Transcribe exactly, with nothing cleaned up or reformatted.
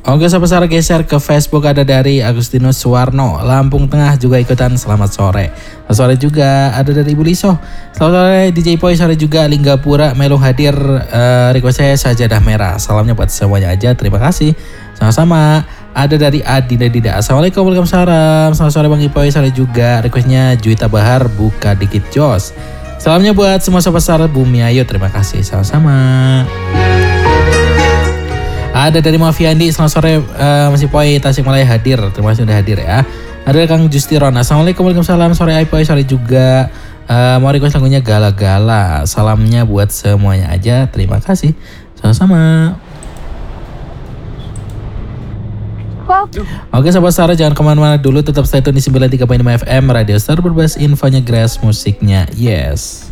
Oke Sobat Sara, geser ke Facebook, ada dari Agustinus Suwarno, Lampung Tengah juga ikutan selamat sore. Selamat sore juga ada dari Ibu Liso. Selamat sore D J Poi, sore juga Linggapura Melo hadir, uh, request saya sajadah merah. Salamnya buat semuanya aja, terima kasih. Sama-sama. Ada dari Adinda Dida. Assalamualaikum, waalaikumsalam. Selamat sore Bang Ipoi, sore juga. Requestnya Juwita Bahar, buka dikit jos. Salamnya buat semua Sobat Sara Bumi Ayu, terima kasih. Sama-sama. Ada dari Mafiandi, selamat sore uh, Mas Ipoi, Tasikmalaya hadir. Terima kasih sudah hadir ya. Ada Kang Justiron. Assalamualaikum, waalaikumsalam. Sore Ipoi, sore juga. Uh, mau request lagunya Gala-Gala. Salamnya buat semuanya aja, terima kasih. Sama-sama. Oke Sobat Sara, jangan kemana-mana dulu, tetap stay tune di sembilan puluh tiga koma lima F M Radio Star Berbahasa, infonya Grass, musiknya yes.